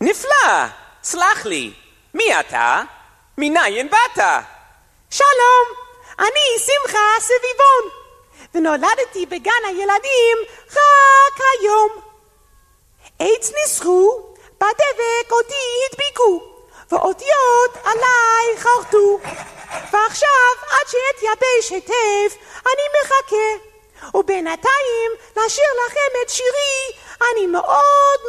נפלא! סלח לי, מי אתה? מניין באת? שלום, אני שמחה סביבון, ונולדתי בגן הילדים רק היום. עץ ניסחו, בדבק אותי הדביקו, ואותיות עליי חרטו. ועכשיו עד שאתייבש היטב אני מחכה, ובינתיים לשיר לכם את שירי אני מאוד